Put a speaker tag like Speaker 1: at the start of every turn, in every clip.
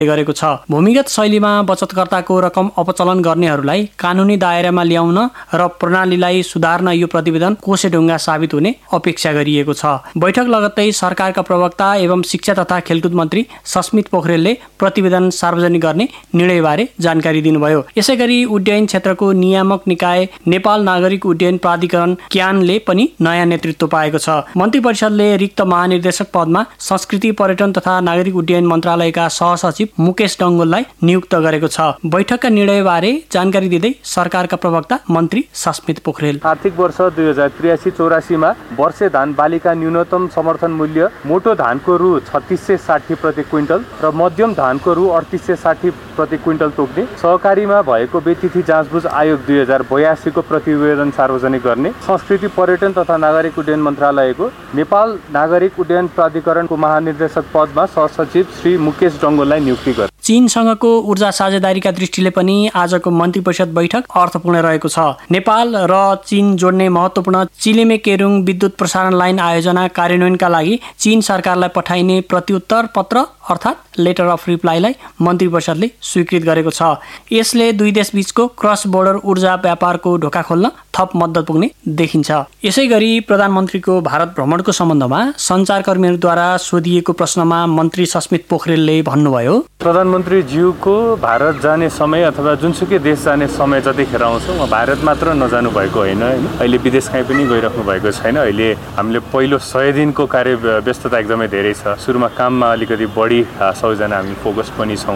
Speaker 1: गरेको छ। भूमिगत शैलीमा बचतकर्ताको रकम अपचलन गर्नेहरूलाई कानुनी दायरामा ल्याउन र प्रणालीलाई सुधार्न यो प्रतिवेदन कोसेढुङ्गा साबित हुने अपेक्षा गरिएको छ। बैठक लगत्तै सरकारका प्रवक्ता एवं शिक्षा तथा खेलकुद मन्त्री सस्मित पोखरेलले प्रतिवेदन सार्वजनिक गर्ने निर्णयबारे जानकारी दिनुभयो। यसैगरी उड्डयन क्षेत्रको नियामक निकाय नेपाल नागरिक उड्डयन प्राधिकरण क्यानले पनि नयाँ नेतृत्व पाएको छ। मन्त्री परिषदले रिक्त महानिर्देशक पदमा संस्कृति पर्यटन तथा नागरिक उड्डयन मन्त्रालयका सहसचिव मुकेश डङ्गोललाई नियुक्त गरेको छ। बैठकका निर्णयबारे जानकारी दिँदै सरकारका प्रवक्ता मन्त्री सस्मित पोखरेल
Speaker 2: आर्थिक वर्ष 2083-84 मा वर्षे धान बालीका न्यूनतम समर्थन मूल्य मोटो धानको रु 3660 प्रति क्विन्टल र मध्यम धानको रु 3860 प्रति क्विन्टल तोक्ने, सहकारीमा भएको व्यतिथि जाँचबुझ आयोग 2082 को प्रतिवेदन सार्वजनिक गर्ने, संस्कृति पर्यटन तथा नागरिक उड्डयन मन्त्रालयको नेपाल नागरिक उड्डयन प्राधिकरणको महानिर्देशक पदमा सहसचिव श्री मुकेश डङ्गोललाई नियुक्ति गर्यो।
Speaker 1: चीनसँगको ऊर्जा साझेदारीका दृष्टिले पनि आजको मन्त्री परिषद बैठक अर्थपूर्ण रहेको छ। नेपाल र चीन जोड्ने महत्त्वपूर्ण चिलिमे केरुङ विद्युत प्रसारण लाइन आयोजना कार्यान्वयनका लागि चीन सरकारलाई पठाइने प्रतिउत्तर पत्र अर्थात् लेटर अफ रिप्लाईलाई मन्त्री परिषदले स्वीकृत गरेको छ। यसले दुई देशबीचको क्रस बोर्डर ऊर्जा व्यापारको ढोका खोल्न थप मद्दत पुग्ने देखिन्छ। यसैगरी प्रधानमन्त्रीको भारत भ्रमणको सम्बन्धमा सञ्चारकर्मीहरूद्वारा सोधिएको प्रश्नमा मन्त्री सस्मित पोखरेलले भन्नुभयो,
Speaker 2: प्रधानमन्त्री ज्यूको भारत जाने समय अथवा जुनसुकै देश जाने समय जतिखेर आउँछ म भारत मात्र नजानु भएको होइन, अहिले विदेश कहीँ पनि गइराख्नु भएको छैन। अहिले हामीले पहिलो 100 दिनको कार्य व्यस्तता एकदमै धेरै छ। सुरुमा काममा अलिकति बढी सबैजना हामी फोकस पनि छौँ।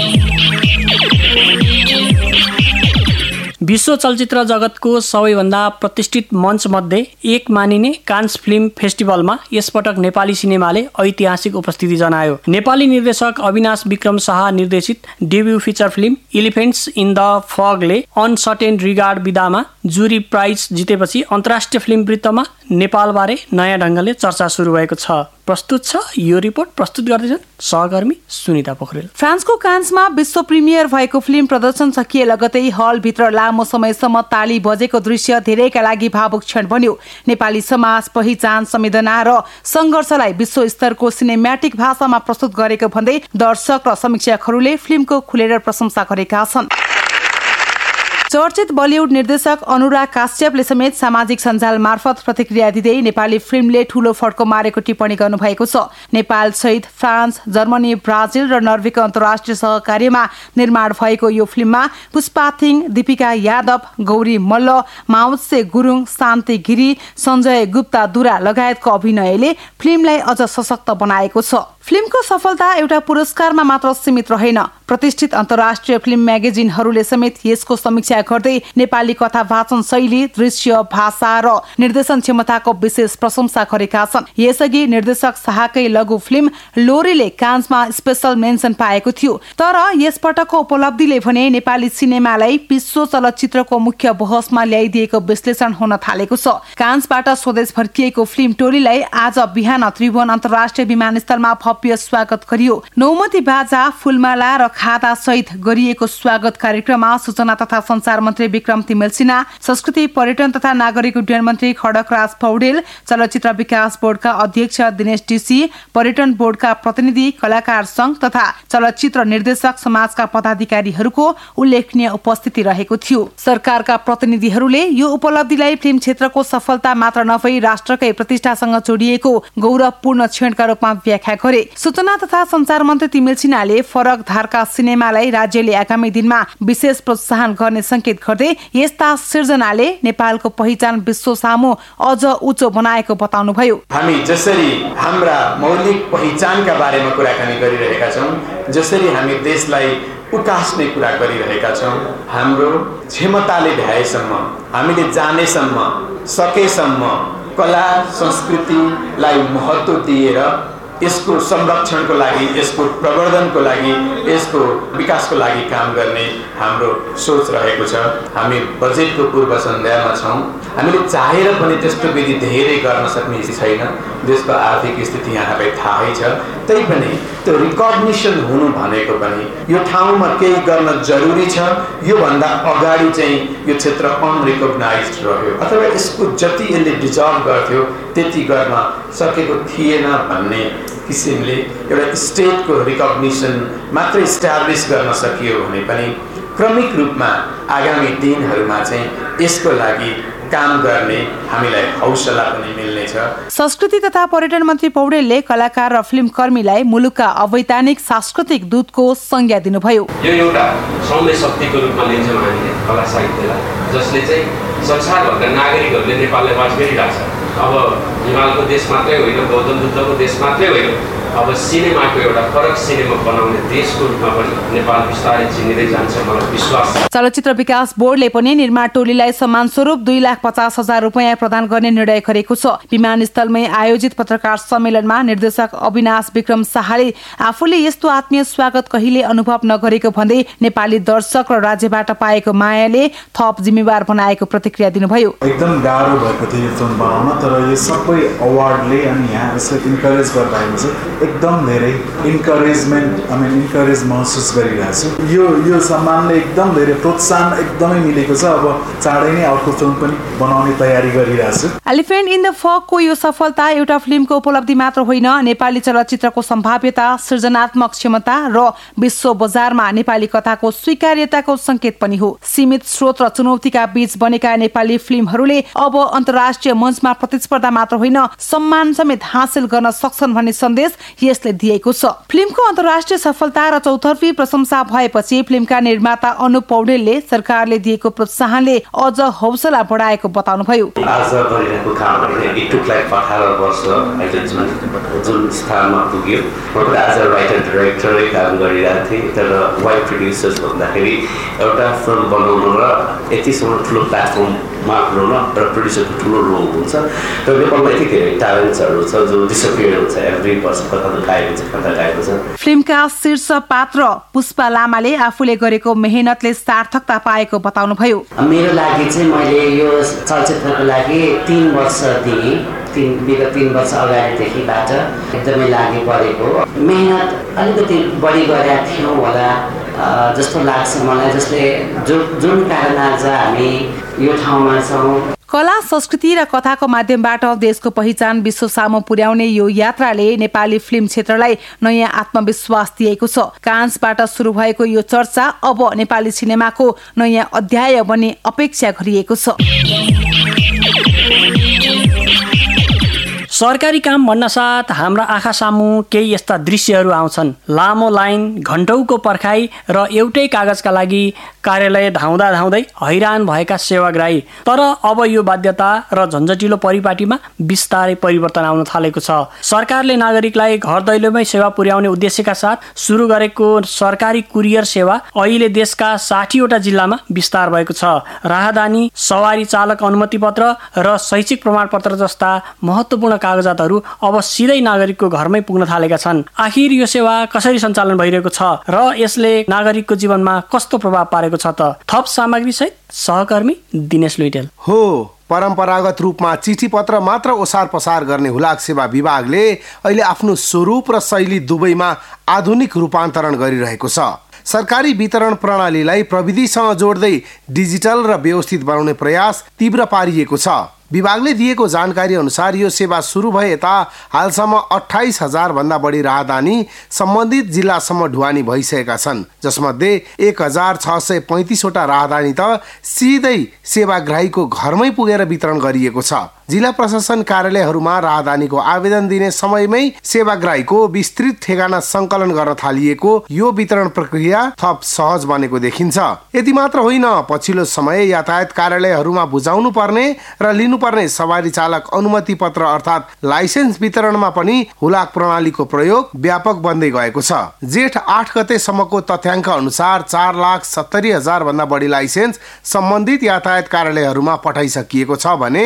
Speaker 1: विश्व चलचित्र जगतको सबैभन्दा प्रतिष्ठित मञ्च मध्ये एक मानिने कान्स फिल्म फेस्टिभलमा यसपटक नेपाली सिनेमाले ऐतिहासिक उपस्थिति जनायो। नेपाली निर्देशक अविनाश विक्रम शाह निर्देशित debut feature film इलिफेन्ट्स in the फगले uncertain regard विधामा जुरी प्राइज जितेपछि अन्तर्राष्ट्रिय फिल्म वृत्तमा नेपालबारे नयाँ ढङ्गले चर्चा सुरु भएको छ। प्रस्तुत छ यो रिपोर्ट, प्रस्तुत गर्दैछन् सहकर्मी सुनिता पोखरेल।
Speaker 3: फ्रान्सको कान्समा विश्व प्रिमियर भएको फिल्म प्रदर्शन सकिए लगतै हलभित्र लामो समयसम्म ताली बजेको दृश्य धेरैका लागि भावुक क्षण बन्यो। नेपाली समाज, पहिचान, संवेदना र सङ्घर्षलाई विश्व स्तरको सिनेम्याटिक भाषामा प्रस्तुत गरेको भन्दै दर्शक र समीक्षकहरूले फिल्मको खुलेर प्रशंसा गरेका छन्। चर्चित बलिउड निर्देशक अनुराग काश्यपले समेत सामाजिक सञ्जाल मार्फत प्रतिक्रिया दिँदै नेपाली फिल्मले ठूलो फड्को मारेको टिप्पणी गर्नुभएको छ। नेपाल सहित फ्रान्स, जर्मनी, ब्राजिल र नर्वेको अन्तर्राष्ट्रिय सहकार्यमा निर्माण भएको यो फिल्ममा पुष्पा थिङ, दीपिका यादव, गौरी मल्ल, माउत्से गुरुङ, शान्ति गिरी, सञ्जय गुप्ता दुरा लगायतको अभिनयले फिल्मलाई अझ सशक्त बनाएको छ। फिल्मको सफलता एउटा पुरस्कारमा मात्र सीमित रहेन। प्रतिष्ठित अन्तर्राष्ट्रिय फिल्म म्यागजिनहरूले समेत यसको समीक्षा गर्दै नेपाली कथा वाचन शैली, दृश्य, भाषा र निर्देशन क्षमताको विशेष प्रशंसा गरेका छन्। यसअघि निर्देशक शाहकै लघु फिल्म लोरीले कान्समा स्पेशल मेन्सन पाएको थियो। तर यसपटकको उपलब्धिले भने नेपाली सिनेमालाई विश्व चलचित्रको मुख्य बहसमा ल्याइदिएको विश्लेषण हुन थालेको छ। कान्सबाट स्वदेश फर्किएको फिल्म टोलीलाई आज बिहान त्रिभुवन अन्तर्राष्ट्रिय विमानस्थलमा भव्य स्वागत गरियो। नौमती बाजा, फुलमाला र खादा सहित गरिएको स्वागत कार्यक्रममा सूचना तथा संचार मन्त्री विक्रम तिमेल सिन्हा, संस्कृति पर्यटन तथा नागरिक उड्डयन मन्त्री खड्गराज पौडेल, चलचित्र विकास बोर्डका अध्यक्ष दिनेश ढिसी, पर्यटन बोर्डका प्रतिनिधि, कलाकार संघ तथा चलचित्र निर्देशक समाजका पदाधिकारीहरूको उल्लेखनीय उपस्थिति रहेको थियो। सरकारका प्रतिनिधिहरूले यो उपलब्धिलाई फिल्म क्षेत्रको सफलता मात्र नभई राष्ट्रकै प्रतिष्ठासँग जोडिएको गौरवपूर्ण क्षणका रूपमा व्याख्या गरे। सूचना तथा संचार मन्त्री तिमेल सिन्हाले फरक धारका सिनेमालाई राज्यले आगामी दिनमा विशेष प्रोत्साहन गर्ने संकेत गर्दै यस्ता सिर्जनाले नेपालको पहिचान विश्व सामु अझ उच्च बनाएको बताउनुभयो।
Speaker 4: हामी जसरी हाम्रा मौलिक पहिचानका बारेमा कुराकानी गरिरहेका छौं, जसरी हामी देशलाई उकास्ने कुरा गरिरहेका छौं, हाम्रो क्षमताले भ्याएसम्म, हामीले जानेसम्म, सकेसम्म कला संस्कृतिलाई महत्त्व दिएर यसको संरक्षणको लागि, यसको प्रवर्धनको लागि, यसको विकासको लागि काम गर्ने हाम्रो सोच रहेको छ। हामी बजेटको पूर्व सन्ध्यामा छौं। हामीले चाहेर पनि त्यस्तो विधि धेरै गर्न सक्ने छैन। देशको आर्थिक स्थिति यहाँलाई थाहै छ। तैपनि त्यो रिकग्निसन हुनु भनेको पनि यो ठाउँमा केही गर्न जरुरी छ, यो भन्दा अगाडि चाहिँ यो क्षेत्र अनरिकग्नाइज्ड रह्यो अथवा यसको जति यसले डिजर्भ गर्थ्यो त्यति गर्न सकेको थिएन भन्ने किसिमले एउटा स्टेटको रिकग्निसन मात्र इस्टाब्लिस गर्न सकियो भने पनि क्रमिक रूपमा आगामी दिनहरूमा चाहिँ यसको लागि काम गर्ने हामीलाई हौसला पनि मिल्नेछ।
Speaker 3: संस्कृति तथा पर्यटन मन्त्री पौडेलले कलाकार र फिल्मकर्मीलाई मुलुकका अवैधानिक सांस्कृतिक दूतको संज्ञा दिनुभयो।
Speaker 5: यो एउटा सौम्य शक्तिको रूपमा लिन्छौँ हामीले कला साहित्यलाई, जसले चाहिँ संसारभरका नागरिकहरूले नेपाललाई वाच गरिरहेछ। अब हिमालको देश मात्रै होइन, गौतम बुद्धको देश मात्रै होइन, अब सिनेमाको एउटा फरक सिनेमा बनाउने देशको रूपमा पनि नेपाल बिस्तारै चिनिँदै जान्छ, मलाई विश्वास छ।
Speaker 3: चलचित्र विकास बोर्डले पनि निर्माण टोलीलाई सम्मान स्वरूप 2,50,000 रुपैयाँ प्रदान गर्ने निर्णय गरेको छ। विमानस्थलमै आयोजित पत्रकार सम्मेलनमा निर्देशक अविनाश विक्रम शाहले आफूले यस्तो आत्मीय स्वागत कहिले अनुभव नगरेको भन्दै नेपाली दर्शक र राज्यबाट पाएको मायाले थप जिम्मेवार बनाएको प्रतिक्रिया दिनुभयो।
Speaker 6: एकदम गाह्रो भएको थियो यो फिल्म बनाउन, तर यो सबै अवार्डले अनि यहाँ यसलाई इन्करेज गर्दाखेरि चाहिँ एकदम धेरै इन्करेज महसुस गरिरहेको छु। यो सम्मानले एकदम धेरै प्रोत्साहन एकदमै मिलेको छ। अब चाँडै नै अर्को फिल्म पनि बनाउने तयारी गरिरहेको छु।
Speaker 3: एलिफेन्ट इन द फकको यो सफलता एउटा फिल्मको उपलब्धि मात्र होइन, नेपाली चलचित्रको सम्भाव्यता, सृजनात्मक क्षमता र विश्व बजारमा नेपाली कथाको स्वीकार्यताको संकेत पनि हो। सीमित स्रोत र चुनौतीका बीच बनेका नेपाली फिल्महरूले अब अन्तर्राष्ट्रिय मञ्चमा प्रतिस्पर्धा मात्र होइन, सम्मान समेत हासिल गर्न सक्छन् भन्ने सन्देश यसले दिएको छ। फिल्मको अन्तर्राष्ट्रिय सफलता र चौतर्फी प्रशंसा भएपछि फिल्मका निर्माता अनुप पौडेलले सरकारले दिएको प्रोत्साहनले अझ हौसला बढाएको बताउनुभयो।
Speaker 5: आज गरिरहेको काम इट टुक लाइक 18 वर्ष जुन स्थानमा पुग्यो। म आज राइटर डाइरेक्टरै काम गरिरहेको थिएँ, तर वाइड प्रड्युसर्स भन्दाखेरि एउटा फिल्म बनाउनु र यतिसम्म ठुलो प्लेटफर्ममा पुर्याउन र प्रड्युसरको ठुलो रोल हुन्छ। र नेपालमा यति धेरै ट्यालेन्ट्सहरू छ जो डिसपियर हुन्छ एभ्री पर्सन।
Speaker 3: फिल्मका शीर्ष पात्र पुष्पा लामाले आफूले गरेको मेहनतले सार्थकता पाएको बताउनुभयो।
Speaker 7: मेरो लागि चाहिँ मैले यो चलचित्रको लागि 3 वर्ष दिएँ। विगत 3 वर्ष अगाडिदेखिबाट एकदमै लागि परेको मेहनत अलिकति बढी गरेका थियौँ होला जस्तो लाग्छ मलाई, जसले जुन कारण आज हामी यो ठाउँमा छौँ।
Speaker 3: कला, संस्कृति र कथाको माध्यमबाट देशको पहिचान विश्व सामु पुर्याउने यो यात्राले नेपाली फिल्म क्षेत्रलाई नयाँ आत्मविश्वास दिएको छ। कान्सबाट सुरु भएको यो चर्चा अब नेपाली सिनेमाको नयाँ अध्याय बन्ने अपेक्षा गरिएको छ।
Speaker 1: सरकारी काम भन्नासाथ हाम्रा आँखा सामु केही यस्ता दृश्यहरू आउँछन्। लामो लाइन, घण्टौको पर्खाइ र एउटै कागजका लागि कार्यालय धाउँदा धाउँदै हैरान भएका सेवाग्राही। तर अब यो बाध्यता र झन्झटिलो परिपाटीमा बिस्तारै परिवर्तन आउन थालेको छ। सरकारले नागरिकलाई घर दैलोमै सेवा पुर्याउने उद्देश्यका साथ सुरु गरेको सरकारी कुरियर सेवा अहिले देशका 60वटा जिल्लामा विस्तार भएको छ। राहदानी, सवारी चालक अनुमति पत्र र शैक्षिक प्रमाणपत्र जस्ता महत्त्वपूर्ण कागजातहरू अब सिधै नागरिकको घरमै पुग्न थालेका छन्। आखिर यो सेवा कसरी सञ्चालन भइरहेको छ र यसले नागरिकको जीवनमा कस्तो प्रभाव पारेको छ त? थप सामग्री सहित सहकर्मी दिनेश लुइटेल।
Speaker 8: हो, परम्परागत रूपमा चिठी पत्र मात्र ओसार पसार गर्ने हुलाक सेवा विभागले अहिले आफ्नो स्वरूप र शैली दुवैमा आधुनिक रूपान्तरण गरिरहेको छ। सरकारी वितरण प्रणालीलाई प्रविधिसँग जोड्दै डिजिटल र व्यवस्थित बनाउने प्रयास तीव्र पारिएको छ। विभागले दिएको जानकारी अनुसार यो सेवा सुरु भए यता हालसम्म 28,000 भन्दा बढी राहदानी सम्बन्धित जिल्लासम्म ढुवानी भइसकेका छन्, जसमध्ये 1,635 वटा राहदानी त सिधै सेवाग्राहीको घरमै पुगेर वितरण गरिएको छ। जिल्ला प्रशासन कार्यालयहरूमा राहदानीको आवेदन दिने समयमै सेवाग्राहीको विस्तृत ठेगाना संकलन गर्न थालिएको यो वितरण प्रक्रिया थप सहज बनेको देखिन्छ। यति मात्र होइन, पछिल्लो समय यातायात कार्यालयहरूमा बुझाउनु पर्ने र लिनुपर्ने सवारी चालक अनुमति पत्र अर्थात् लाइसेन्स वितरणमा पनि हुलाक प्रणालीको प्रयोग व्यापक बन्दै गएको छ। जेठ 8 गतेसम्मको तथ्याङ्क अनुसार 4,70,000 भन्दा बढी लाइसेन्स सम्बन्धित यातायात कार्यालयहरूमा पठाइसकिएको छ भने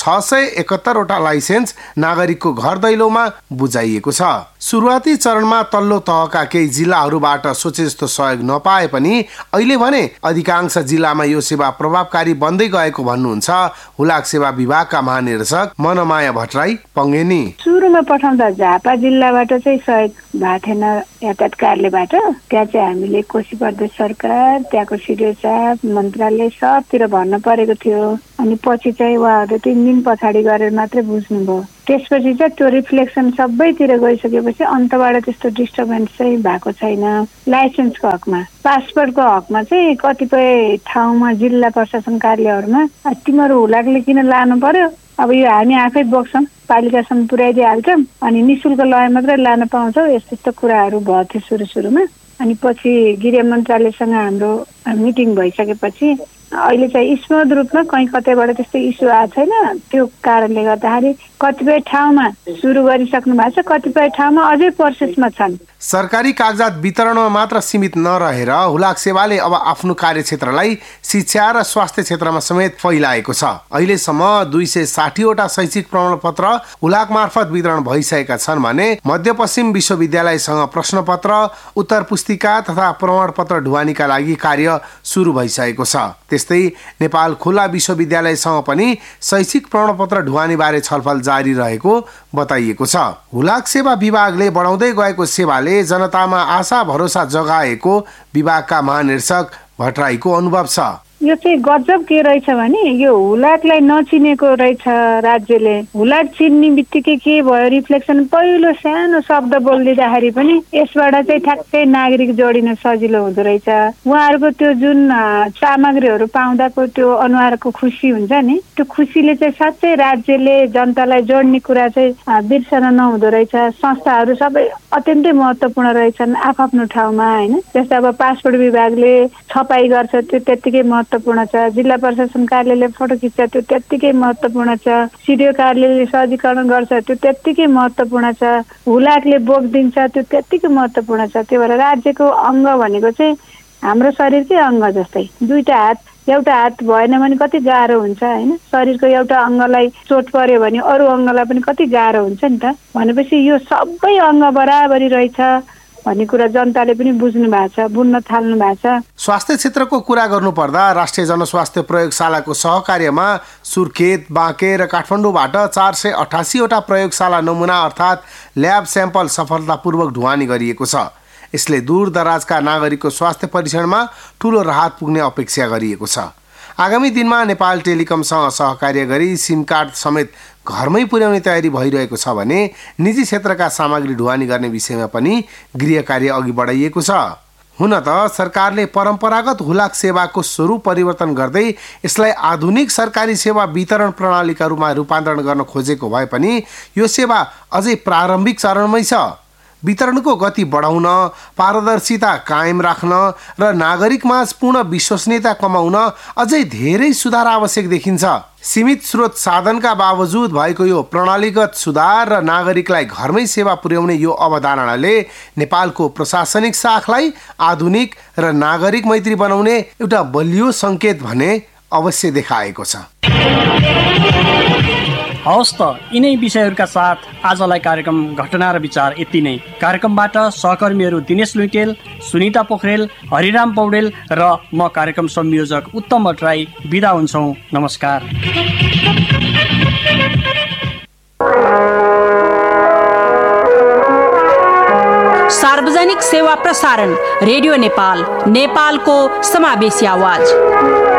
Speaker 8: 671 वटा लाइसेन्स नागरिकको घर दैलोमा बुझाइएको छ। सुरुवाती चरणमा तल्लो तहका केही जिल्लाहरूबाट सोचे जस्तो सहयोग नपाए पनि अहिले भने अधिकांश जिल्लामा यो सेवा प्रभावकारी बन्दै गएको भन्नुहुन्छ हुलाक सेवा विभागका महानिर्देशक मनमाया भट्टराई पङ्गेनी।
Speaker 9: सुरुमा पठाउँदा झापा जिल्लाबाट चाहिँ सहयोग भएको थिएन यातायात कार्यालयबाट। त्यहाँ चाहिँ हामीले कोशी प्रदेश सरकार, त्यहाँको सिडिओ साहब, मन्त्रालय सबतिर भन्न परेको थियो। अनि पछि चाहिँ उहाँहरूले 3 दिन पछाडि गरेर मात्रै बुझ्नुभयो। त्यसपछि चाहिँ त्यो रिफ्लेक्सन सबैतिर गइसकेपछि अन्तबाट त्यस्तो डिस्टर्बेन्स चाहिँ भएको छैन। लाइसेन्सको हकमा, पासपोर्टको हकमा चाहिँ कतिपय ठाउँमा जिल्ला प्रशासन कार्यालयहरूमा तिमीहरू हुलाकले किन लानु पर्यो, अब यो हामी आफै बोक्छौँ, पालिकासम्म पुर्याइदिइहाल्छौँ, अनि निःशुल्क लय मात्रै लान पाउँछौँ, यस्तो कुराहरू भयो थियो सुरुमा। अनि पछि गृह मन्त्रालयसँग हाम्रो मिटिङ भइसकेपछि अहिले चाहिँ स्मूथ रूपमा कहीँ कतैबाट त्यस्तो इस्यु आएको छैन। त्यो कारणले गर्दाखेरि कतिपय ठाउँमा सुरु गरिसक्नु भएको छ, कतिपय ठाउँमा अझै प्रोसेसमा छन्।
Speaker 8: सरकारी कागजात वितरणमा मात्र सीमित नरहेर हुलाक सेवाले अब आफ्नो कार्यक्षेत्रलाई शिक्षा र स्वास्थ्य क्षेत्रमा समेत फैलाएको छ। अहिलेसम्म 260 वटा शैक्षिक प्रमाणपत्र हुलाक मार्फत वितरण भइसकेका छन् भने मध्यपश्चिम विश्वविद्यालयसँग प्रश्नपत्र, उत्तर पुस्तिका तथा प्रमाणपत्र ढुवानीका लागि कार्य सुरु भइसकेको छ। त्यस्तै नेपाल खुल्ला विश्वविद्यालयसँग पनि शैक्षिक प्रमाणपत्र ढुवानी बारे छलफल जारी रहेको बताइएको छ। हुलाक सेवा विभागले बढाउँदै गएको सेवाले जनतामा आशा भरोसा जगाएको विभागका महानिर्देशक भट्टराईको अनुभव छ।
Speaker 9: यो चाहिँ गजब के रहेछ भने यो हुलाकलाई नचिनेको रहेछ राज्यले। हुलाक चिन्ने बित्तिकै के भयो, रिफ्लेक्सन पहिलो सानो शब्द बोलिदिँदाखेरि पनि यसबाट चाहिँ ठ्याक्कै नागरिक जोडिन सजिलो हुँदो रहेछ। उहाँहरूको त्यो जुन सामग्रीहरू पाउँदाको त्यो अनुहारको खुसी हुन्छ नि, त्यो खुसीले चाहिँ साँच्चै राज्यले जनतालाई जोड्ने कुरा चाहिँ बिर्सन नहुँदो रहेछ। संस्थाहरू सबै अत्यन्तै महत्त्वपूर्ण रहेछन् आफ्नो ठाउँमा होइन। जस्तै अब पासपोर्ट विभागले छपाई गर्छ, त्यो त्यत्तिकै महत्त्वपूर्ण छ। जिल्ला प्रशासन कार्यालयले फोटो खिच्छ, त्यो त्यत्तिकै महत्त्वपूर्ण छ। सिडिओ कार्यालयले सहजीकरण गर्छ, त्यो त्यत्तिकै महत्त्वपूर्ण छ। हुलाकले बोक दिन्छ, त्यो त्यत्तिकै महत्त्वपूर्ण छ। त्यही भएर राज्यको अङ्ग भनेको चाहिँ हाम्रो शरीरकै अङ्ग जस्तै। दुईटा हात, एउटा हात भएन भने कति गाह्रो हुन्छ होइन। शरीरको एउटा अङ्गलाई चोट पर्यो भने अरू अङ्गलाई पनि कति गाह्रो हुन्छ नि त। भनेपछि यो सबै अङ्ग बराबरी रहेछ भन्ने कुरा जनताले पनि बुझ्नु भएको छ, बुझ्न थाल्नु भएको छ।
Speaker 8: स्वास्थ्य क्षेत्रको कुरा गर्नुपर्दा राष्ट्रिय जनस्वास्थ्य प्रयोगशालाको सहकार्यमा सुर्खेत, बाँके र काठमाडौँबाट 488 वटा प्रयोगशाला नमुना अर्थात् ल्याब स्याम्पल सफलतापूर्वक ढुवानी गरिएको छ। यसले दूर दराजका नागरिकको स्वास्थ्य परीक्षणमा ठूलो राहत पुग्ने अपेक्षा गरिएको छ। आगामी दिनमा नेपाल टेलिकमसँग सहकार्य गरी सिम कार्ड समेत घरमै पुर्याउने तयारी भइरहेको छ भने निजी क्षेत्रका सामग्री ढुवानी गर्ने विषयमा पनि गृह कार्य अघि बढाइएको छ। हुन त सरकारले परम्परागत हुलाक सेवाको स्वरूप परिवर्तन गर्दै यसलाई आधुनिक सरकारी सेवा वितरण प्रणालीका रूपमा रूपान्तरण गर्न खोजेको भए पनि यो सेवा अझै प्रारम्भिक चरणमै छ। वितरणको गति बढाउन, पारदर्शिता कायम राख्न र नागरिकमाझ पूर्ण विश्वसनीयता कमाउन अझै धेरै सुधार आवश्यक देखिन्छ। सीमित स्रोत साधनका बावजुद भएको यो प्रणालीगत सुधार र नागरिकलाई घरमै सेवा पुर्याउने यो अवधारणाले नेपालको प्रशासनिक शाखलाई आधुनिक र नागरिक मैत्री बनाउने एउटा बलियो सङ्केत भने अवश्य देखाएको छ।
Speaker 1: हवस् त, यिनै विषयहरूका साथ आजलाई कार्यक्रम घटना र विचार यति नै। कार्यक्रमबाट सहकर्मीहरू दिनेश लुइटेल, सुनिता पोखरेल, हरिराम पौडेल र म कार्यक्रम संयोजक उत्तम भट्टराई बिदा हुन्छौँ। नमस्कार।
Speaker 10: सार्वजनिक सेवा प्रसारण, रेडियो नेपाल, नेपालको समावेशी आवाज।